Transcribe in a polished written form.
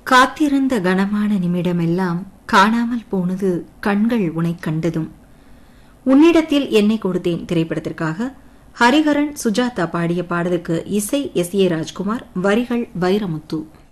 காத்திருந்த கனமான நிமிடமெல்லாம் காணாமல் போனது கண்கள் உனைக் கண்டதும். உன்னிடத்தில் என்னை கொடுத்தேன் திரைப்படத்திற்காக ஹரிஹரன் சுஜாதா பாடிய பாடலுக்கு இசை எஸ் ஏ ராஜ்குமார், வரிகள் வைரமுத்து.